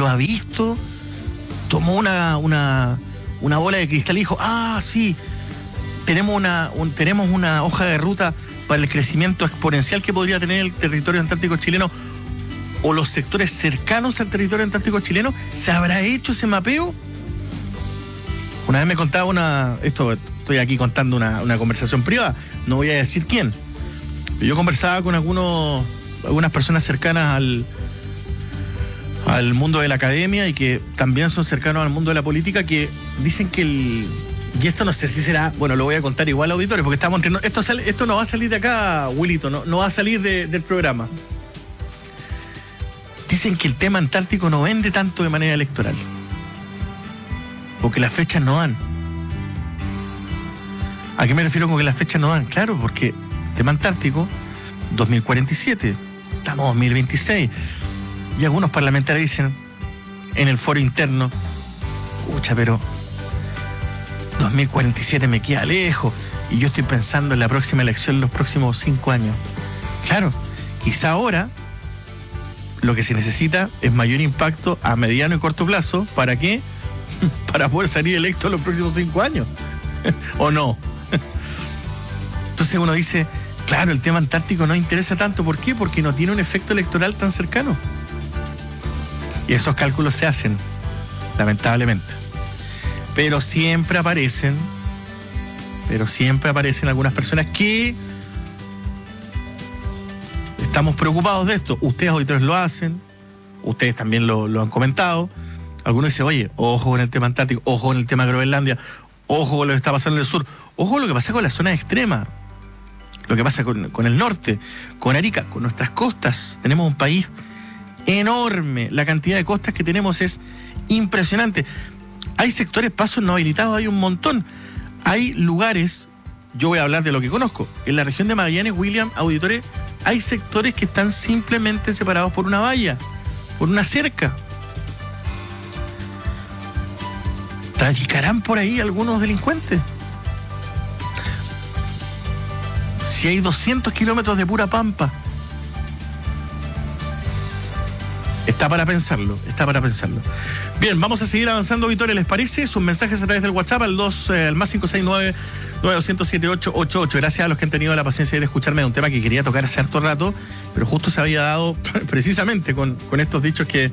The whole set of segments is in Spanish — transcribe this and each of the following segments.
lo ha visto, tomó una bola de cristal y dijo, sí, tenemos una hoja de ruta para el crecimiento exponencial que podría tener el territorio antártico chileno o los sectores cercanos al territorio antártico chileno. ¿Se habrá hecho ese mapeo? Una vez me contaba estoy aquí contando una conversación privada, no voy a decir quién. Yo conversaba con algunas personas cercanas al mundo de la academia y que también son cercanos al mundo de la política, que dicen que y esto no sé si será, bueno, lo voy a contar igual a auditores, porque estamos entre esto no va a salir de acá, Wilito, no va a salir del programa. Dicen que el tema antártico no vende tanto de manera electoral, porque las fechas no dan. ¿A qué me refiero con que las fechas no dan? Claro, porque el tema antártico, 2047, estamos en 2026, y algunos parlamentarios dicen en el foro interno, pucha, pero 2047 me queda lejos, y yo estoy pensando en la próxima elección en los próximos 5 años. Claro, quizá ahora lo que se necesita es mayor impacto a mediano y corto plazo. ¿Para qué? Para poder salir electo en los próximos 5 años. ¿O no? Entonces uno dice, claro, el tema antártico no interesa tanto. ¿Por qué? Porque no tiene un efecto electoral tan cercano. Y esos cálculos se hacen, lamentablemente. Pero siempre aparecen algunas personas que estamos preocupados de esto. Ustedes auditores lo hacen, ustedes también lo han comentado. Algunos dicen, oye, ojo con el tema antártico, ojo con el tema Groenlandia, ojo con lo que está pasando en el sur, ojo con lo que pasa con las zonas extremas, lo que pasa con el norte, con Arica, con nuestras costas. Tenemos un país enorme, la cantidad de costas que tenemos es impresionante. Hay sectores, pasos no habilitados, hay un montón. Hay lugares, yo voy a hablar de lo que conozco, en la región de Magallanes, William, auditores, hay sectores que están simplemente separados por una valla, por una cerca. ¿Traficarán por ahí algunos delincuentes? Si hay 200 kilómetros de pura pampa. Está para pensarlo. Bien, vamos a seguir avanzando, auditores, ¿les parece? Sus mensajes a través del WhatsApp al más 569-9200-7888. Gracias a los que han tenido la paciencia de escucharme de un tema que quería tocar hace harto rato, pero justo se había dado precisamente con estos dichos que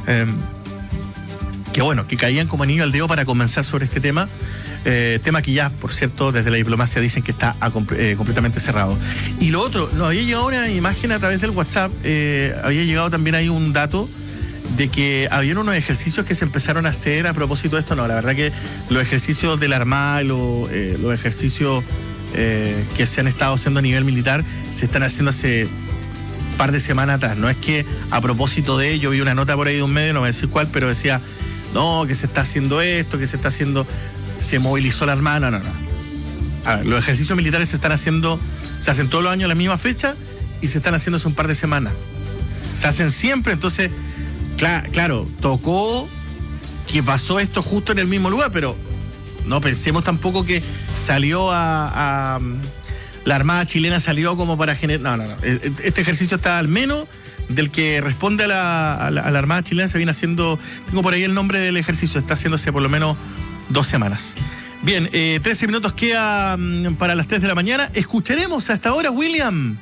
caían como anillo al dedo para comenzar sobre este tema. Tema que ya, por cierto, desde la diplomacia dicen que está completamente cerrado. Y lo otro, nos había llegado una imagen a través del WhatsApp, había llegado también ahí un dato de que habían unos ejercicios que se empezaron a hacer a propósito de esto. No, la verdad que los ejercicios de la Armada, los ejercicios que se han estado haciendo a nivel militar, se están haciendo hace un par de semanas atrás. No es que a propósito de ello, vi una nota por ahí de un medio, no voy a decir cuál, pero decía, no, que se está haciendo esto, que se está haciendo... Se movilizó la Armada, no. A ver, los ejercicios militares se hacen todos los años a la misma fecha y se están haciendo hace un par de semanas. Se hacen siempre, entonces, claro, tocó que pasó esto justo en el mismo lugar, pero no pensemos tampoco que salió la Armada chilena salió como para generar... No. Este ejercicio está al menos del que responde a la Armada chilena, se viene haciendo, tengo por ahí el nombre del ejercicio, está haciéndose por lo menos 2 semanas. Bien, 13 minutos queda para las 3 de la mañana. Escucharemos hasta ahora, William,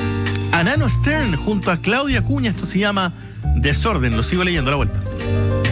a Nano Stern junto a Claudia Acuña. Esto se llama Desorden. Lo sigo leyendo a la vuelta.